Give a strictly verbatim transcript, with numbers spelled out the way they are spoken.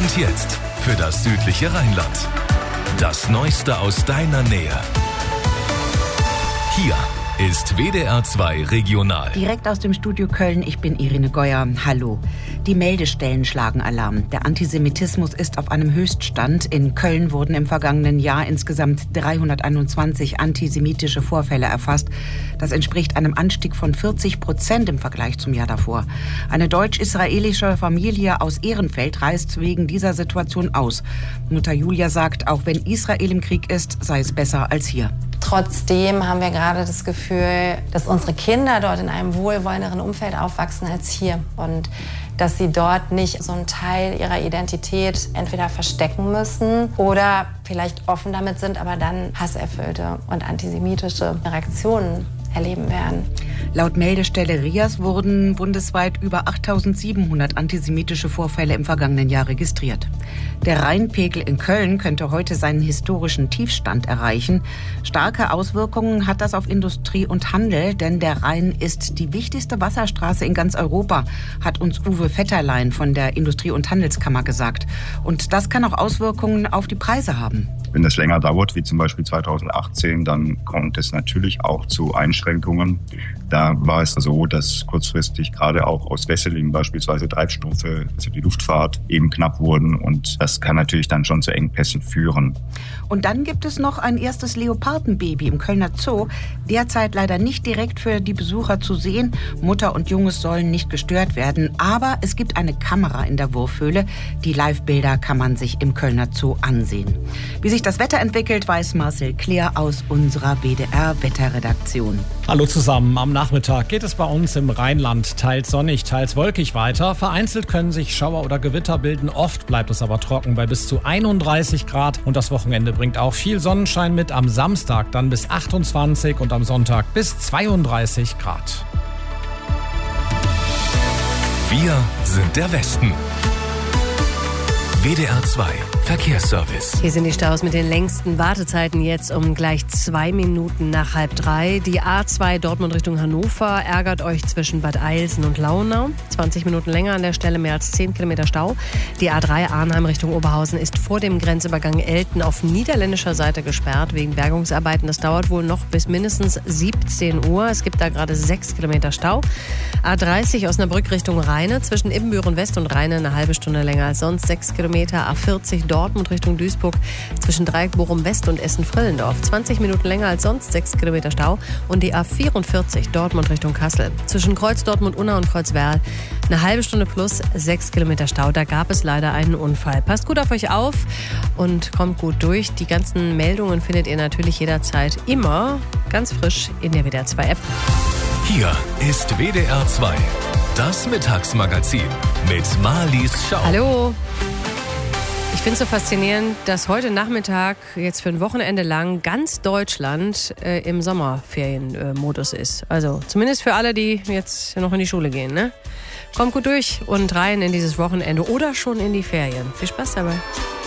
Und jetzt für das südliche Rheinland. Das Neueste aus deiner Nähe. Hier ist W D R zwei Regional. Direkt aus dem Studio Köln, ich bin Irene Geuer. Hallo. Die Meldestellen schlagen Alarm. Der Antisemitismus ist auf einem Höchststand. In Köln wurden im vergangenen Jahr insgesamt dreihunderteinundzwanzig antisemitische Vorfälle erfasst. Das entspricht einem Anstieg von vierzig Prozent im Vergleich zum Jahr davor. Eine deutsch-israelische Familie aus Ehrenfeld reist wegen dieser Situation aus. Mutter Julia sagt, auch wenn Israel im Krieg ist, sei es besser als hier. Trotzdem haben wir gerade das Gefühl, dass unsere Kinder dort in einem wohlwollenderen Umfeld aufwachsen als hier. Und dass sie dort nicht so einen Teil ihrer Identität entweder verstecken müssen oder vielleicht offen damit sind, aber dann hasserfüllte und antisemitische Reaktionen erleben werden. Laut Meldestelle RIAS wurden bundesweit über achttausendsiebenhundert antisemitische Vorfälle im vergangenen Jahr registriert. Der Rheinpegel in Köln könnte heute seinen historischen Tiefstand erreichen. Starke Auswirkungen hat das auf Industrie und Handel, denn der Rhein ist die wichtigste Wasserstraße in ganz Europa, hat uns Uwe Vetterlein von der Industrie- und Handelskammer gesagt. Und das kann auch Auswirkungen auf die Preise haben. Wenn das länger dauert, wie zum Beispiel zweitausendachtzehn, dann kommt es natürlich auch zu Einschränkungen. Da war es so, dass kurzfristig gerade auch aus Wesseling beispielsweise Treibstoffe, also die Luftfahrt, eben knapp wurden. Und das kann natürlich dann schon zu Engpässen führen. Und dann gibt es noch ein erstes Leopardenbaby im Kölner Zoo. Derzeit leider nicht direkt für die Besucher zu sehen. Mutter und Junges sollen nicht gestört werden. Aber es gibt eine Kamera in der Wurfhöhle. Die Live-Bilder kann man sich im Kölner Zoo ansehen. Wie sich das Wetter entwickelt, weiß Marcel Kleer aus unserer W D R-Wetterredaktion. Hallo zusammen. Am Nachmittag geht es bei uns im Rheinland teils sonnig, teils wolkig weiter. Vereinzelt können sich Schauer oder Gewitter bilden. Oft bleibt es aber trocken bei bis zu einunddreißig Grad. Und das Wochenende bringt auch viel Sonnenschein mit. Am Samstag dann bis achtundzwanzig und am Sonntag bis zweiunddreißig Grad. Wir sind der Westen. W D R zwei Verkehrsservice. Hier sind die Staus mit den längsten Wartezeiten jetzt um gleich zwei Minuten nach halb drei. Die A zwei Dortmund Richtung Hannover ärgert euch zwischen Bad Eilsen und Launau. zwanzig Minuten länger an der Stelle, mehr als zehn Kilometer Stau. Die A drei Arnheim Richtung Oberhausen ist vor dem Grenzübergang Elten auf niederländischer Seite gesperrt wegen Bergungsarbeiten. Das dauert wohl noch bis mindestens siebzehn Uhr. Es gibt da gerade sechs Kilometer Stau. A dreißig Osnabrück Richtung Rheine zwischen Ibbenbüren West und Rheine eine halbe Stunde länger als sonst, sechs Kilometer. A vierzig Dortmund Richtung Duisburg zwischen Dreieck Bochum West und Essen-Frillendorf. zwanzig Minuten länger als sonst, sechs Kilometer Stau. Und die A vierundvierzig Dortmund Richtung Kassel. Zwischen Kreuz Dortmund-Unna und Kreuzwerl eine halbe Stunde plus sechs Kilometer Stau. Da gab es leider einen Unfall. Passt gut auf euch auf und kommt gut durch. Die ganzen Meldungen findet ihr natürlich jederzeit immer ganz frisch in der W D R zwei App. Hier ist W D R zwei, das Mittagsmagazin mit Marlies Schau. Hallo. Ich finde es so faszinierend, dass heute Nachmittag jetzt für ein Wochenende lang ganz Deutschland äh, im Sommerferienmodus äh, ist. Also zumindest für alle, die jetzt noch in die Schule gehen. Ne? Kommt gut durch und rein in dieses Wochenende oder schon in die Ferien. Viel Spaß dabei.